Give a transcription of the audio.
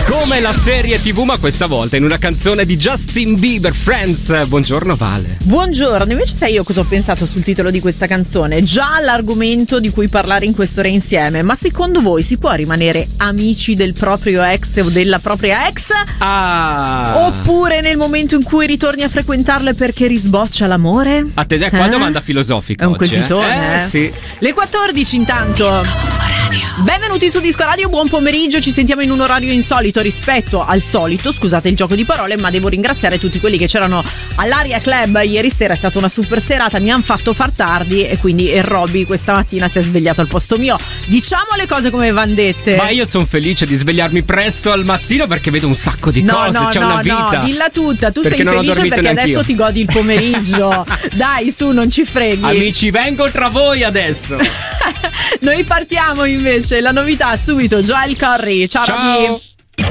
Come la serie TV, ma questa volta in una canzone di Justin Bieber, Friends. Buongiorno Vale. Buongiorno, invece sai io cosa ho pensato sul titolo di questa canzone? Già l'argomento di cui parlare in quest'ora insieme, ma secondo voi si può rimanere amici del proprio ex o della propria ex? Oppure nel momento in cui ritorni a frequentarle perché risboccia l'amore? A te qua domanda filosofica. È un oggi, quesitone, Sì. Le 14 intanto. Benvenuti su Disco Radio, buon pomeriggio, ci sentiamo in un orario insolito rispetto al solito, scusate il gioco di parole, ma devo ringraziare tutti quelli che c'erano all'Aria Club ieri sera, è stata una super serata, mi hanno fatto far tardi e quindi Robby questa mattina si è svegliato al posto mio. Diciamo le cose come van dette. Ma io sono felice di svegliarmi presto al mattino perché vedo un sacco di cose, c'è una vita. No, dilla tutta, tu perché sei felice perché neanch'io. Adesso ti godi il pomeriggio. Dai, su, non ci freghi. Amici, vengo tra voi adesso. Noi partiamo invece, la novità subito, Joel Corry. Ciao. Robby.